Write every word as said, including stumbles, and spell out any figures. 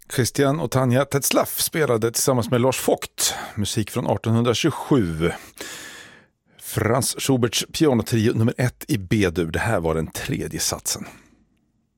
Christian och Tanja Tetzlaff spelade tillsammans med Lars Vogt musik från arton tjugosju. Franz Schuberts pianotrio nummer ett i B-dur. Det här var den tredje satsen.